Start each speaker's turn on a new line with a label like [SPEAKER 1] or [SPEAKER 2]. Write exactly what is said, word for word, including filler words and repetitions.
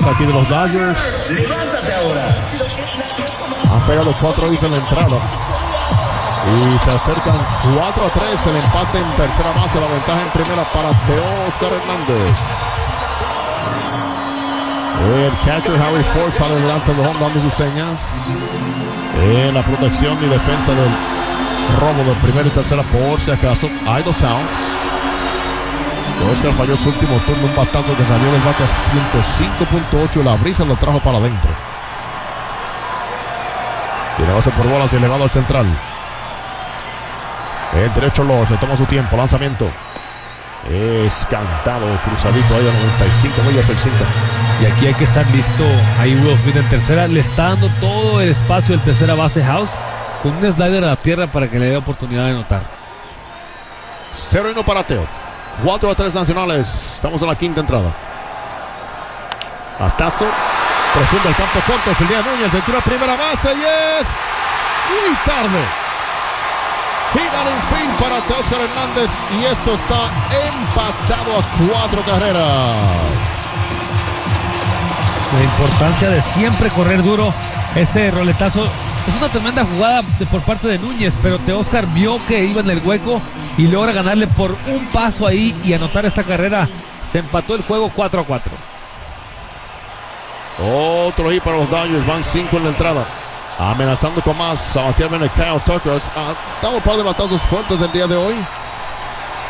[SPEAKER 1] contra aquí de los Dodgers. Han pegado cuatro hits en la entrada. Y se acercan cuatro a tres. El empate en tercera base. La ventaja en primera para Teóscar Hernández. El catcher Harry Ford sale delante del home dando sus señas. En la protección y defensa del robo de primera y tercera por si acaso. Hay dos outs. Oscar falló su último turno, un batazo que salió del bate a ciento cinco punto ocho. La brisa lo trajo para adentro. Tiene base por bolas y elevado al central. El derecho lo se toma su tiempo. Lanzamiento. Es cantado, cruzadito ahí a noventa y cinco millas el cinco.
[SPEAKER 2] Y aquí hay que estar listo. Ahí Will Smith en tercera. Le está dando todo el espacio el tercera base House con un slider a la tierra para que le dé oportunidad de anotar.
[SPEAKER 1] Cero y uno para Teo. cuatro a tres nacionales. Estamos en la quinta entrada. Batazo. Profundo el campo corto. Filial Núñez de tiro a primera base y es muy tarde. Final en fin para Teóscar Hernández y esto está empatado a cuatro carreras.
[SPEAKER 2] La importancia de siempre correr duro. Ese roletazo es una tremenda jugada de, por parte de Núñez, pero Teóscar vio que iba en el hueco y logra ganarle por un paso ahí y anotar esta carrera. Se empató el juego cuatro a cuatro.
[SPEAKER 1] Otro hit para los Dodgers, van cinco en la entrada. Amenazando con más, Sebastián Kyle Tucker ha dado un par de batazos fuertes el día de hoy.